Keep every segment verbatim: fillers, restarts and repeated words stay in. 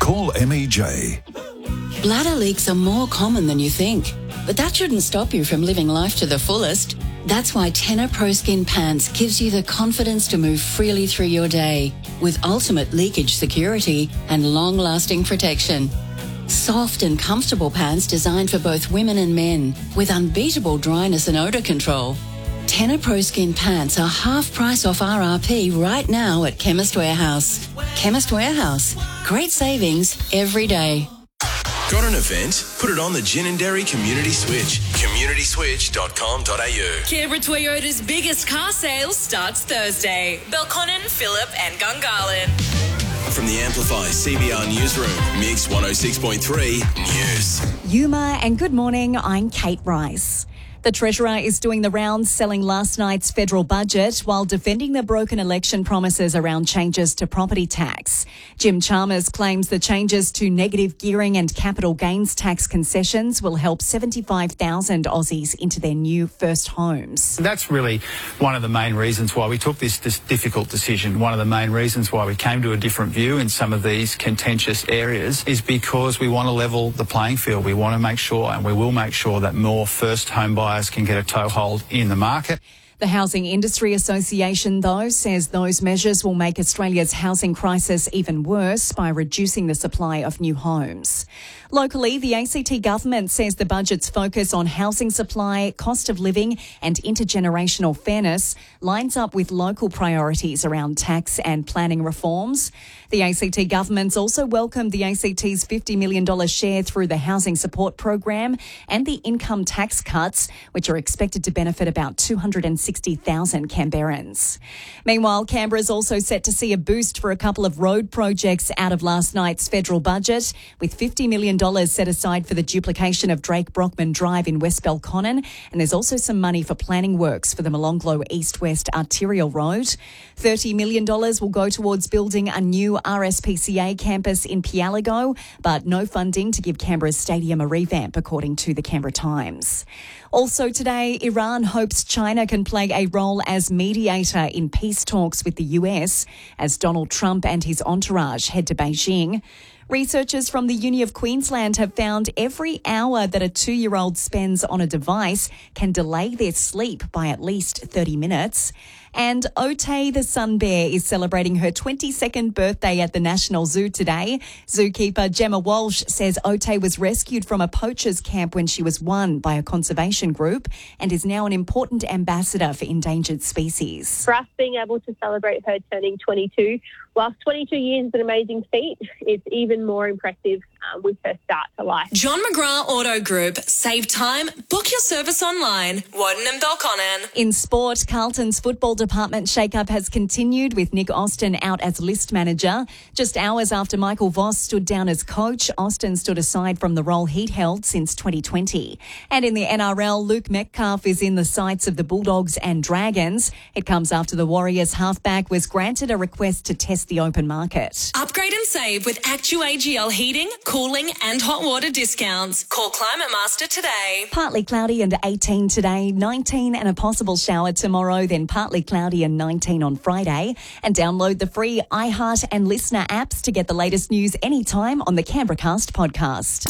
Call M E J. Bladder leaks are more common than you think, but that shouldn't stop you from living life to the fullest. That's why Tenor Pro Skin Pants gives you the confidence to move freely through your day with ultimate leakage security and long-lasting protection. Soft and comfortable pants designed for both women and men with unbeatable dryness and odour control. Tenor Pro Skin Pants are half price off R R P right now at Chemist Warehouse. Chemist Warehouse. Great savings every day. Got an event? Put it on the Gin and Dairy Community Switch. community switch dot com dot a u. Canberra Toyota's biggest car sale starts Thursday. Belconnen, Phillip and Gungahlin. From the Amplify C B R Newsroom, Mix one oh six point three News. Yuma, and good morning, I'm Kate Rice. The Treasurer is doing the rounds selling last night's federal budget while defending the broken election promises around changes to property tax. Jim Chalmers claims the changes to negative gearing and capital gains tax concessions will help seventy-five thousand Aussies into their new first homes. That's really one of the main reasons why we took this, this difficult decision. One of the main reasons why we came to a different view in some of these contentious areas is because we want to level the playing field. We want to make sure, and we will make sure, that more first home buyers can get a toehold in the market. The Housing Industry Association, though, says those measures will make Australia's housing crisis even worse by reducing the supply of new homes. Locally, the A C T government says the budget's focus on housing supply, cost of living and intergenerational fairness lines up with local priorities around tax and planning reforms. The A C T government's also welcomed the A C T's fifty million dollars share through the Housing Support Program and the income tax cuts, which are expected to benefit about two hundred sixty thousand Canberrans. Meanwhile, Canberra is also set to see a boost for a couple of road projects out of last night's federal budget, with fifty million dollars set aside for the duplication of Drake Brockman Drive in West Belconnen, and there's also some money for planning works for the Molonglo East-West Arterial Road. thirty million dollars will go towards building a new R S P C A campus in Pialigo, but no funding to give Canberra's stadium a revamp, according to the Canberra Times. Also today, Iran hopes China can play a role as mediator in peace talks with the U S as Donald Trump and his entourage head to Beijing. Researchers from the Uni of Queensland have found every hour that a two-year-old spends on a device can delay their sleep by at least thirty minutes. And Otay the sun bear is celebrating her twenty-second birthday at the National Zoo today. Zookeeper Gemma Walsh says Otay was rescued from a poacher's camp when she was one by a conservation group and is now an important ambassador for endangered species. For us being able to celebrate her turning twenty-two, whilst twenty-two years is an amazing feat, it's even more impressive um, with her start to life. John McGrath Auto Group. Save time. Book your service online. Woden and Belconnen. In sport, Carlton's football department shake-up has continued with Nick Austin out as list manager. Just hours after Michael Voss stood down as coach, Austin stood aside from the role he'd held since twenty twenty. And in the N R L, Luke Metcalf is in the sights of the Bulldogs and Dragons. It comes after the Warriors halfback was granted a request to test the open market. Upgrade and save with Actu A G L heating, cooling and hot water discounts. Call Climate Master today. Partly cloudy and eighteen today, nineteen and a possible shower tomorrow, then partly cloudy and nineteen on Friday. And download the free iHeart and Listener apps to get the latest news anytime on the Canberra Cast podcast.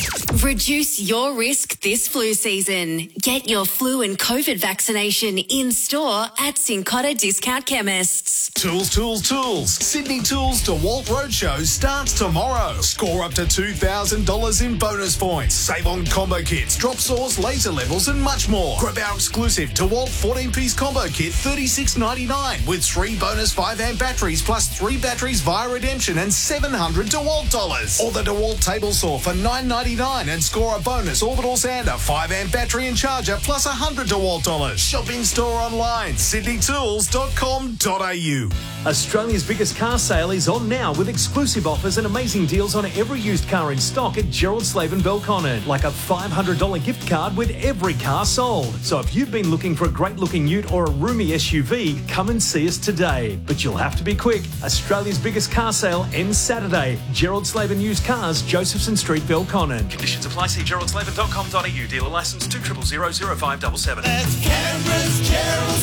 Reduce your risk this flu season. Get your flu and COVID vaccination in store at Cincotta Discount Chemists. Tools, tools, tools. Sydney Tools DeWalt Roadshow starts tomorrow. Score up to two thousand dollars in bonus points. Save on combo kits, drop saws, laser levels and much more. Grab our exclusive DeWalt fourteen-piece combo kit, thirty-six ninety-nine, with three bonus five amp batteries plus three batteries via redemption and seven hundred DeWalt dollars. Or the DeWalt table saw for nine ninety-nine and score a bonus orbital sander, five amp battery and charger plus one hundred DeWalt dollars. Shop in store online, sydney tools dot com dot a u. Australia's biggest car sale is on now with exclusive offers and amazing deals on every used car in stock at Gerald Slave and Belconnen, like a five hundred dollars gift card with every car sold. So if you've been looking for a great looking ute or a roomy S U V, come and see us today. But you'll have to be quick. Australia's biggest car sale ends Saturday. Gerald Slave and Used Cars, Josephson Street, Belconnen. Conditions apply. See gerald slaven dot com dot a u. Dealer licence two zero zero zero five seven seven. That's Canberra's Gerald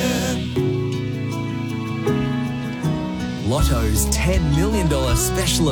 Slaven. Lotto's ten million dollars special